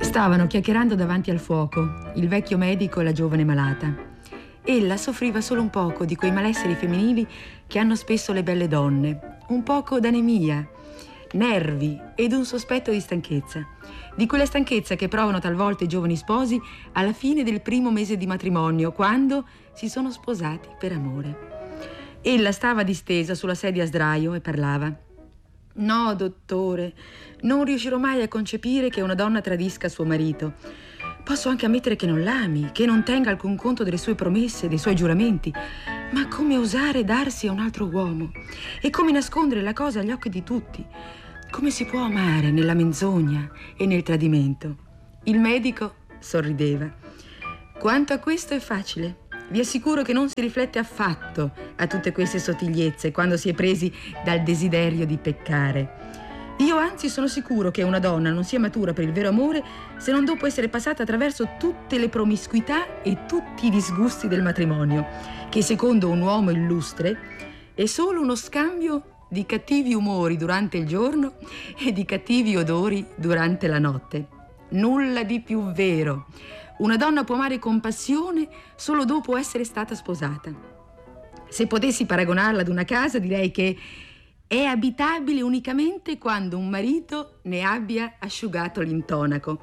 Stavano chiacchierando davanti al fuoco, il vecchio medico e la giovane malata. Ella soffriva solo un poco di quei malesseri femminili che hanno spesso le belle donne, un poco d'anemia, nervi ed un sospetto di stanchezza. Di quella stanchezza che provano talvolta i giovani sposi alla fine del primo mese di matrimonio, quando si sono sposati per amore. Ella stava distesa sulla sedia a sdraio e parlava. No, dottore, non riuscirò mai a concepire che una donna tradisca suo marito. Posso anche ammettere che non l'ami, che non tenga alcun conto delle sue promesse, dei suoi giuramenti. Ma come osare darsi a un altro uomo? E come nascondere la cosa agli occhi di tutti? Come si può amare nella menzogna e nel tradimento? Il medico sorrideva. Quanto a questo è facile. Vi assicuro che non si riflette affatto a tutte queste sottigliezze quando si è presi dal desiderio di peccare. Io anzi sono sicuro che una donna non sia matura per il vero amore se non dopo essere passata attraverso tutte le promiscuità e tutti i disgusti del matrimonio, che secondo un uomo illustre è solo uno scambio di cattivi umori durante il giorno e di cattivi odori durante la notte. Nulla di più vero. Una donna può amare con passione solo dopo essere stata sposata. Se potessi paragonarla ad una casa, direi che è abitabile unicamente quando un marito ne abbia asciugato l'intonaco.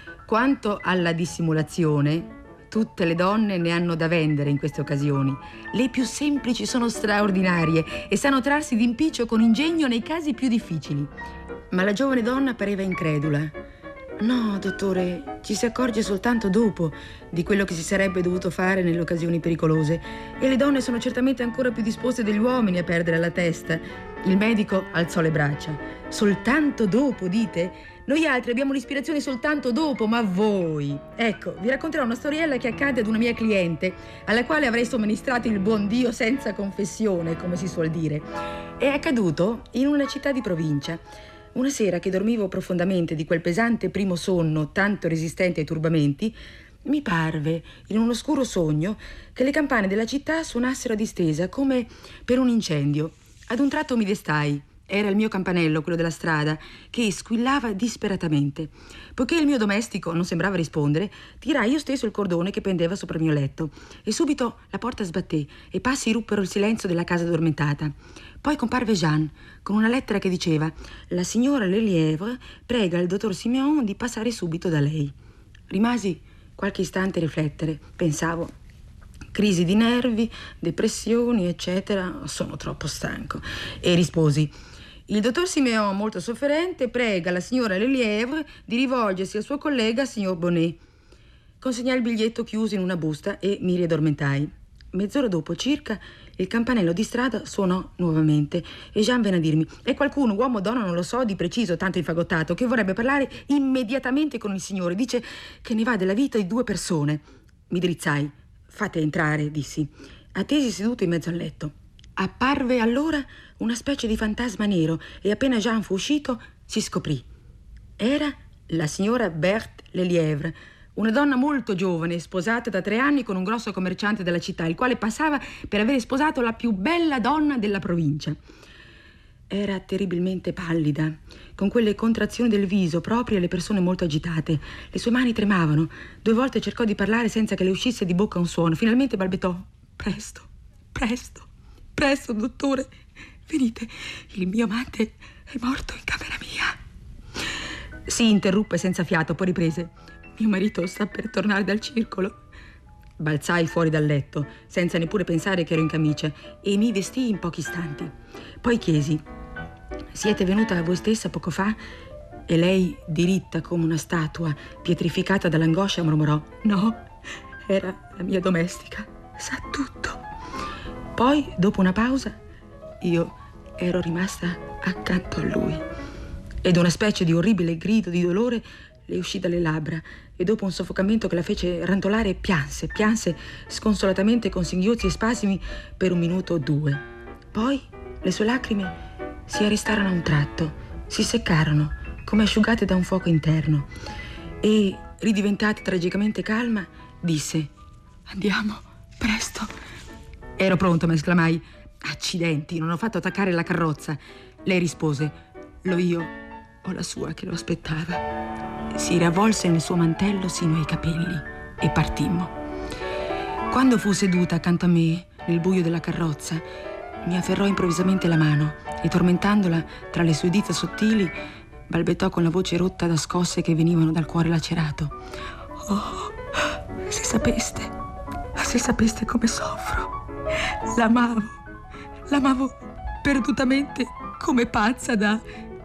Quanto alla dissimulazione, tutte le donne ne hanno da vendere in queste occasioni. Le più semplici sono straordinarie e sanno trarsi d'impiccio con ingegno nei casi più difficili. Ma la giovane donna pareva incredula. No, dottore, ci si accorge soltanto dopo di quello che si sarebbe dovuto fare nelle occasioni pericolose. E le donne sono certamente ancora più disposte degli uomini a perdere la testa. Il medico alzò le braccia. Soltanto dopo, dite? Noi altri abbiamo l'ispirazione soltanto dopo, ma voi... Ecco, vi racconterò una storiella che accadde ad una mia cliente, alla quale avrei somministrato il buon Dio senza confessione, come si suol dire. È accaduto in una città di provincia. Una sera che dormivo profondamente di quel pesante primo sonno tanto resistente ai turbamenti, mi parve, in un oscuro sogno, che le campane della città suonassero a distesa come per un incendio. Ad un tratto mi destai. Era il mio campanello, quello della strada, che squillava disperatamente. Poiché il mio domestico non sembrava rispondere, tirai io stesso il cordone che pendeva sopra il mio letto. E subito la porta sbatté e passi ruppero il silenzio della casa addormentata. Poi comparve Jeanne con una lettera che diceva: la signora Lelièvre prega il dottor Simeon di passare subito da lei. Rimasi qualche istante a riflettere. Pensavo: crisi di nervi, depressioni, eccetera, sono troppo stanco. E risposi: il dottor Simeon, molto sofferente, prega la signora Lelièvre di rivolgersi al suo collega, signor Bonnet. Consegnai il biglietto chiuso in una busta e mi riaddormentai. Mezz'ora dopo circa il campanello di strada suonò nuovamente e Jean venne a dirmi: è qualcuno, uomo o donna, non lo so di preciso, tanto infagottato, che vorrebbe parlare immediatamente con il signore. Dice che ne va della vita di 2 persone. Mi drizzai. Fate entrare, dissi. Attesi seduto in mezzo al letto. Apparve allora una specie di fantasma nero e appena Jean fu uscito si scoprì. Era la signora Berthe Lelièvre, una donna molto giovane, sposata da 3 anni con un grosso commerciante della città, il quale passava per avere sposato la più bella donna della provincia. Era terribilmente pallida, con quelle contrazioni del viso proprie alle persone molto agitate. Le sue mani tremavano. 2 volte cercò di parlare senza che le uscisse di bocca un suono. Finalmente balbettò: presto, presto, presto, dottore, venite, il mio amante è morto in camera mia. Si interruppe senza fiato, poi riprese: mio marito sta per tornare dal circolo. Balzai fuori dal letto, senza neppure pensare che ero in camicia, e mi vestii in pochi istanti. Poi chiesi: siete venuta voi stessa poco fa? E lei, diritta come una statua, pietrificata dall'angoscia, mormorò: no, era la mia domestica, sa tutto. Poi, dopo una pausa, io ero rimasta accanto a lui, ed una specie di orribile grido di dolore le uscì dalle labbra, e dopo un soffocamento che la fece rantolare pianse sconsolatamente con singhiozzi e spasimi per 1 minuto o 2. Poi le sue lacrime si arrestarono a un tratto, si seccarono come asciugate da un fuoco interno, e, ridiventata tragicamente calma, disse: andiamo, presto. Ero pronto, ma esclamai: accidenti, non ho fatto attaccare la carrozza. Lei rispose: l'ho io. o la sua che lo aspettava. Si ravvolse nel suo mantello sino ai capelli e partimmo. Quando fu seduta accanto a me, nel buio della carrozza, mi afferrò improvvisamente la mano e, tormentandola tra le sue dita sottili, balbettò con la voce rotta da scosse che venivano dal cuore lacerato: «Oh, se sapeste come soffro. L'amavo perdutamente come pazza da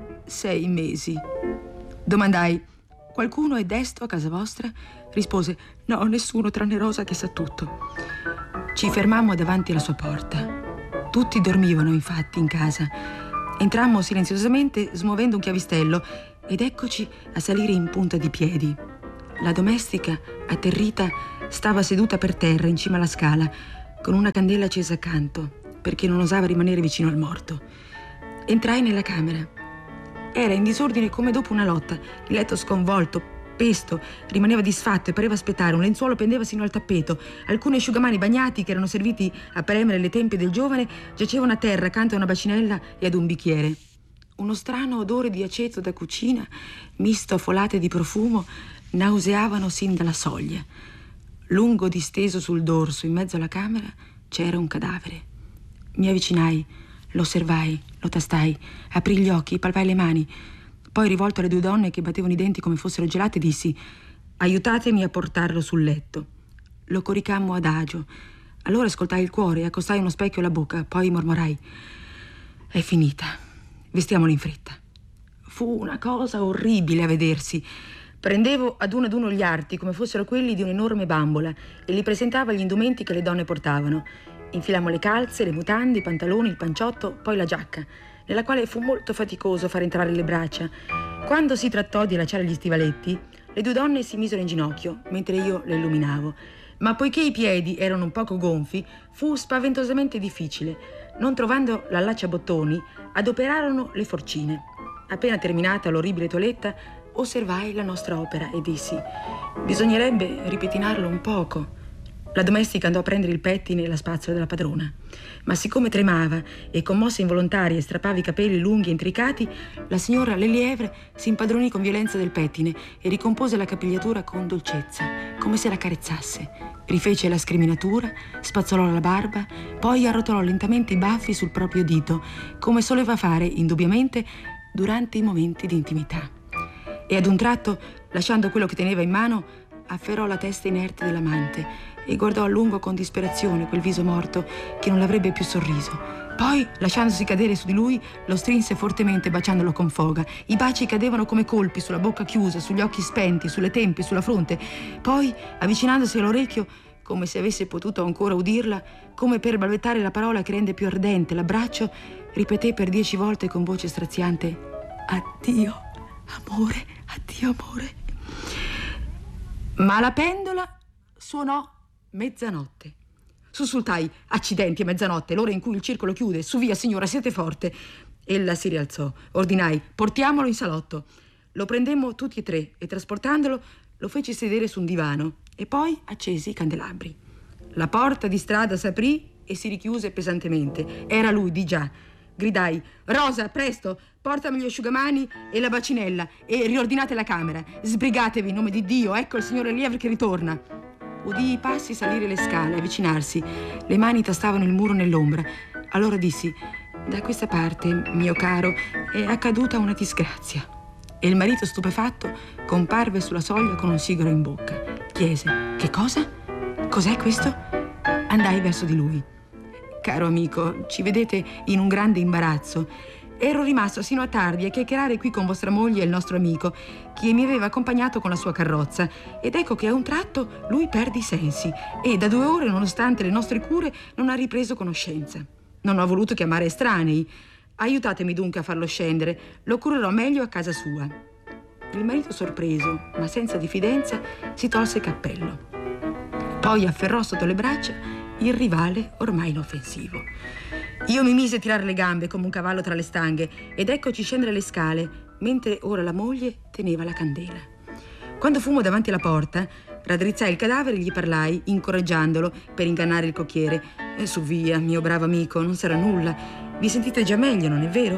6 mesi». Domandai: «Qualcuno è desto a casa vostra?» Rispose: «No, nessuno, tranne Rosa che sa tutto». Ci fermammo davanti alla sua porta. Tutti dormivano, infatti, in casa. Entrammo silenziosamente, smuovendo un chiavistello, ed eccoci a salire in punta di piedi. La domestica, atterrita, stava seduta per terra in cima alla scala, con una candela accesa accanto, perché non osava rimanere vicino al morto. Entrai nella camera. Era in disordine come dopo una lotta. Il letto sconvolto, pesto, rimaneva disfatto e pareva aspettare. Un lenzuolo pendeva sino al tappeto. Alcuni asciugamani bagnati, che erano serviti a premere le tempie del giovane, giacevano a terra accanto a una bacinella e ad un bicchiere. Uno strano odore di aceto da cucina, misto a folate di profumo, nauseavano sin dalla soglia. Lungo disteso sul dorso, in mezzo alla camera, c'era un cadavere. Mi avvicinai, lo osservai, lo tastai, aprì gli occhi, palpai le mani. Poi, rivolto alle 2 donne che battevano i denti come fossero gelate, dissi: «Aiutatemi a portarlo sul letto». Lo coricammo adagio. Allora ascoltai il cuore e accostai uno specchio alla bocca. Poi mormorai: «È finita. Vestiamolo in fretta». Fu una cosa orribile a vedersi. Prendevo ad uno gli arti come fossero quelli di un'enorme bambola e li presentavo agli indumenti che le donne portavano. Infilammo le calze, le mutande, i pantaloni, il panciotto, poi la giacca, nella quale fu molto faticoso far entrare le braccia. Quando si trattò di allacciare gli stivaletti, le 2 donne si misero in ginocchio, mentre io le illuminavo. Ma poiché i piedi erano un poco gonfi, fu spaventosamente difficile. Non trovando l'allacciabottoni, adoperarono le forcine. Appena terminata l'orribile toeletta, osservai la nostra opera e dissi: «Bisognerebbe ripettinarlo un poco». La domestica andò a prendere il pettine e la spazzola della padrona. Ma siccome tremava e con mosse involontarie strappava i capelli lunghi e intricati, la signora Lelièvre si impadronì con violenza del pettine e ricompose la capigliatura con dolcezza, come se la carezzasse. Rifece la scriminatura, spazzolò la barba, poi arrotolò lentamente i baffi sul proprio dito, come soleva fare, indubbiamente, durante i momenti di intimità. E ad un tratto, lasciando quello che teneva in mano, afferrò la testa inerte dell'amante e guardò a lungo con disperazione quel viso morto che non l'avrebbe più sorriso. Poi, lasciandosi cadere su di lui, lo strinse fortemente, baciandolo con foga. I baci cadevano come colpi sulla bocca chiusa, sugli occhi spenti, sulle tempie, sulla fronte. Poi, avvicinandosi all'orecchio, come se avesse potuto ancora udirla, come per balbettare la parola che rende più ardente l'abbraccio, ripeté per 10 volte con voce straziante: «Addio, amore, addio, amore». Ma la pendola suonò mezzanotte. Sussultai: «Accidenti, è mezzanotte, l'ora in cui il circolo chiude. Su, via, signora, siete forte». Ella si rialzò. Ordinai: «Portiamolo in salotto». Lo prendemmo tutti e 3 e, trasportandolo, lo feci sedere su un divano e poi accesi i candelabri. La porta di strada s'aprì e si richiuse pesantemente. Era lui, di già. Gridai: «Rosa, presto, portami gli asciugamani e la bacinella e riordinate la camera. Sbrigatevi, in nome di Dio, ecco il signor Lelièvre che ritorna». Udii i passi salire le scale, avvicinarsi. Le mani tastavano il muro nell'ombra. Allora dissi: «Da questa parte, mio caro, è accaduta una disgrazia». E il marito, stupefatto, comparve sulla soglia con un sigaro in bocca. Chiese: «Che cosa? Cos'è questo?» Andai verso di lui. «Caro amico, ci vedete in un grande imbarazzo. Ero rimasto sino a tardi a chiacchierare qui con vostra moglie e il nostro amico, che mi aveva accompagnato con la sua carrozza, ed ecco che a un tratto lui perde i sensi e da 2 ore, nonostante le nostre cure, non ha ripreso conoscenza. Non ho voluto chiamare estranei. Aiutatemi dunque a farlo scendere, lo curerò meglio a casa sua». Il marito, sorpreso, ma senza diffidenza, si tolse il cappello. Poi afferrò sotto le braccia il rivale ormai inoffensivo. Io mi mise a tirare le gambe come un cavallo tra le stanghe ed eccoci scendere le scale, mentre ora la moglie teneva la candela. Quando fummo davanti alla porta, raddrizzai il cadavere e gli parlai, incoraggiandolo per ingannare il cocchiere. «Su, via, mio bravo amico, non sarà nulla. Vi sentite già meglio, non è vero?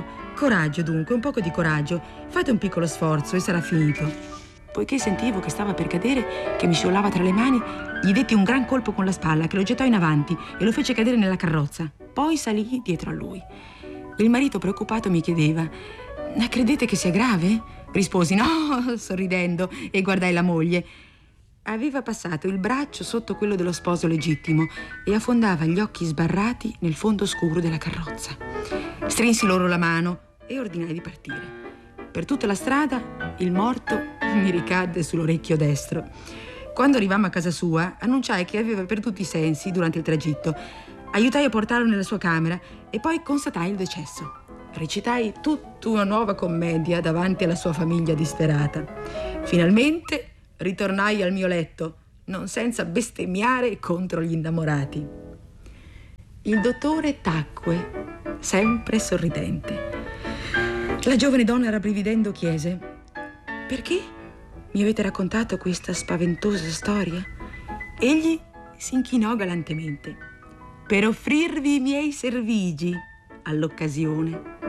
Coraggio dunque, un poco di coraggio. Fate un piccolo sforzo e sarà finito. Poiché sentivo che stava per cadere, che mi scivolava tra le mani, gli detti un gran colpo con la spalla che lo gettò in avanti e lo fece cadere nella carrozza. Poi salì dietro a lui. Il marito preoccupato mi chiedeva: credete che sia grave? Risposi no, sorridendo, e guardai la moglie. Aveva passato il braccio sotto quello dello sposo legittimo e affondava gli occhi sbarrati nel fondo scuro della carrozza. Strinsi loro la mano e ordinai di partire. Per tutta la strada il morto mi ricadde sull'orecchio destro. Quando arrivammo a casa sua, annunciai che aveva perduto i sensi durante il tragitto. Aiutai a portarlo nella sua camera e poi constatai il decesso. Recitai tutta una nuova commedia davanti alla sua famiglia disperata. Finalmente ritornai al mio letto, non senza bestemmiare contro gli innamorati. Il dottore tacque, sempre sorridente. La giovane donna, rabbrividendo, chiese: perché mi avete raccontato questa spaventosa storia? Egli si inchinò galantemente: per offrirvi i miei servigi all'occasione.